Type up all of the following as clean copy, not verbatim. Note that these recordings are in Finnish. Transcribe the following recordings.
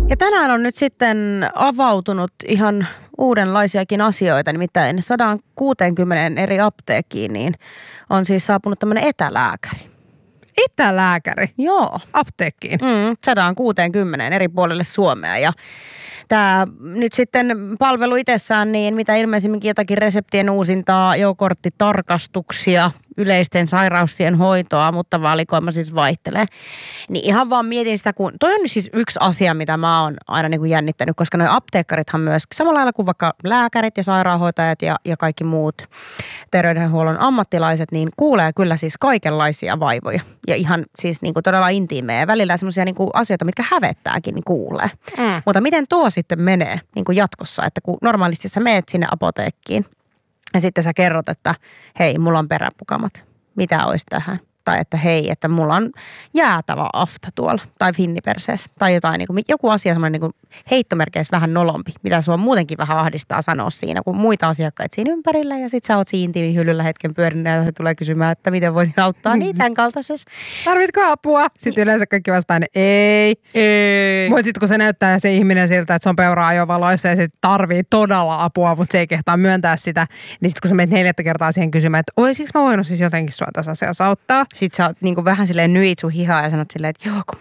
Ja tänään on nyt sitten avautunut ihan uudenlaisiakin asioita, nimittäin 160 eri apteekkiin niin on siis saapunut tämmöinen etälääkäri. Etälääkäri? Joo. Apteekkiin? 160 eri puolelle Suomea ja tämä nyt sitten palvelu itsessään, niin mitä ilmeisimminkin jotakin reseptien uusintaa, ajokorttitarkastuksia, yleisten sairauksien hoitoa, mutta valikoima siis vaihtelee. Niin ihan vaan mietin sitä, kun toi on siis yksi asia, mitä mä oon aina niin kuin jännittänyt, koska noi apteekkarithan myös samalla lailla kuin vaikka lääkärit ja sairaanhoitajat ja kaikki muut terveydenhuollon ammattilaiset, niin kuulee kyllä siis kaikenlaisia vaivoja. Ja ihan siis niin kuin todella intiimejä ja välillä semmoisia niin kuin asioita, mitkä hävettääkin, niin kuulee. Mutta miten tuo sitten menee niin kuin jatkossa, että kun normaalisti sä meet sinne apoteekkiin, ja sitten sä kerrot, että hei, mulla on peräpukamat. Mitä olisi tähän? Tai että hei, että mulla on jäätävä afta tuolla. Tai finniperseessä. Tai jotain, niin kuin, joku asia semmoinen niin heittomerkeissä vähän nolompi. Mitä sua muutenkin vähän ahdistaa sanoa siinä, kun muita asiakkaita siinä ympärillä. Ja sit sä oot siinä intiimihyllyllä hetken pyörinnä ja se tulee kysymään, että miten voisin auttaa niitä tämän kaltaisessa. Tarvitko apua? Sitten yleensä kaikki vastaan, ei. Mutta sitten kun se näyttää se ihminen siltä, että se on peura-ajovaloissa ja se tarvii todella apua, mutta se ei kehtaa myöntää sitä, niin sitten kun sä menet 4 kertaa siihen kysymään, että olisiko mä voinut siis jotenkin sua tässä asiassa auttaa? Sitten sä oot niin vähän silleen nyit sun hihaa ja sanot silleen, että joo, kun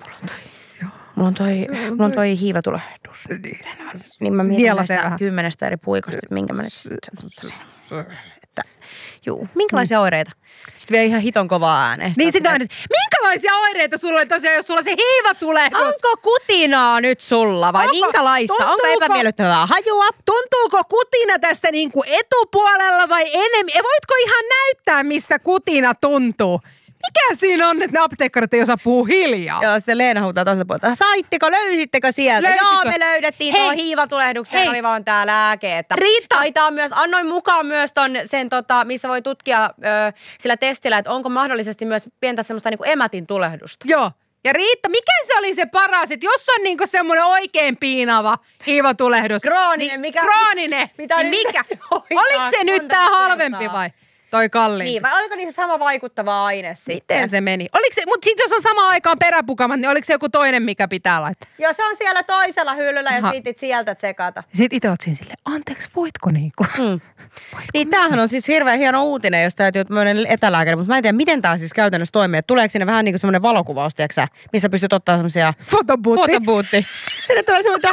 mulla on toi hiivatulehdus. Niin mä mietin näistä 10 eri puikosta, että minkä mä nyt... Että, juu, minkälaisia oireita? Sitten vielä ihan hiton kovaa ääneen. Niin sitten on, minkälaisia oireita sulla oli tosiaan, jos sulla se hiivatulehdus? Onko kutinaa nyt sulla vai minkälaista? Onko epämiellyttävää hajua? Tuntuuko kutina tässä niinku etupuolella vai enemmän? Voitko ihan näyttää, missä kutina tuntuu? Mikä siinä on, että ne apteekkarit ei osaa puhua hiljaa? Joo, sitten Leena huutaa toisella puolelta. Löysittekö sieltä? Joo, me löydettiin tuo hiivatulehduksen, oli vaan tää lääke. Että Riitta. Annoin mukaan myös sen, missä voi tutkia sillä testillä, että onko mahdollisesti myös pientä semmoista niinku emätin tulehdusta. Joo. Ja Riitta, mikä se oli se paras, että jos on niinku semmoinen oikein piinava hiivatulehdus. Krooninen. Krooninen. Niin mikä? Oliko se nyt tää halvempi vai? Toi kalliimpi. Niin, vai oliko niissä sama vaikuttava aine sitten? Miten se meni? Mutta sitten jos on samaan aikaan peräpukamat, niin oliko se joku toinen, mikä pitää laittaa? Joo, se on siellä toisella hyllyllä, jos viitit sieltä tsekata. Sitten itse oot siinä silleen, anteeksi, voitko niinku? Niin tämähän on siis hirveän hieno uutinen, jos täytyy tämmöinen etälääkäri, mutta mä en tiedä, miten tämä siis käytännössä toimii. Että tuleeko sinne vähän niin kuin semmoinen valokuvaus, tiiäksä, missä pystyt ottaa semmoisia... Fotobuutti. Sinne tulee semmoinen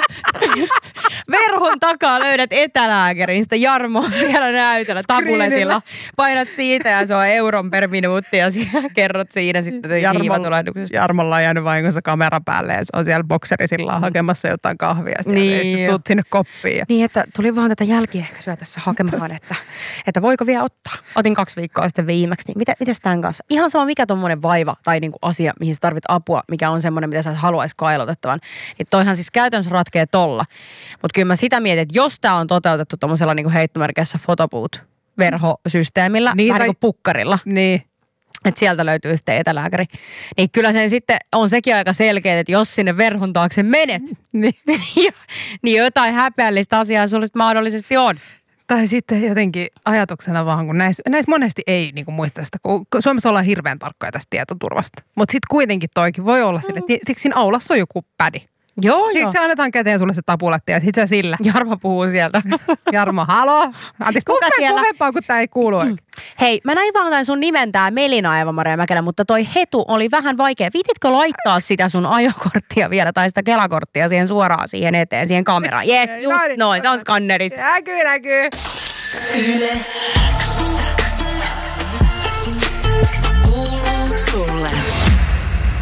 verhon takaa löydät etälääkärin, sitä Jarmoa siellä näytöllä tabuletilla. Painat siitä ja se on euron per minuutti ja kerrot siinä sitten hiivatulehduksesta. Jarmolla on jäänyt vahingossa kamera päälle ja se on siellä bokserisilla hakemassa jotain kahvia. Niin. Ja sitten tuut sinne koppiin. Niin, että tuli vaan tätä jälkiehkäisyä tässä hakemaan, että voiko vielä ottaa. Otin 2 viikkoa sitten viimeksi, niin mites tämän kanssa? Ihan sama mikä tommonen vaiva tai niinku asia, mihin sä tarvit apua, mikä on semmoinen, mitä sä haluaisit kailotettavan. Niin toihan siis käytännössä ratkee tolla. Mutta kyllä mä sitä mietin, että jos tää on toteutettu tommosella niinku heittomerkeissä fotoboot-verhosysteemillä, niin, vähän niin kuin pukkarilla. Niin. Että sieltä löytyy sitten etälääkäri. Niin kyllä sen sitten on sekin aika selkeä, että jos sinne verhon taakse menet, niin jotain häpeällistä asiaa sulla mahdollisesti on. Tai sitten jotenkin ajatuksena vaan, kun näissä monesti ei niinku muista sitä, kun Suomessa ollaan hirveän tarkkoja tästä tietoturvasta. Mutta sitten kuitenkin toikin voi olla sille, että siinä aulassa on joku pädi. Joo. Se annetaan käteen sulle se tapuletti ja sit sä sillä. Jarmo puhuu sieltä. Jarmo, halo? Anteeksi, puhutaan kovempaa, kun tää ei kuulu. Hei, mä näin vaan sun nimen tää Melina Eeva-Maria Mäkelä, mutta toi Hetu oli vähän vaikea. Viititkö laittaa sitä sun ajokorttia vielä tai sitä Kelakorttia siihen suoraan siihen eteen, siihen kameraan? Jes, just noin, se on skannerissa. Näkyy. Yle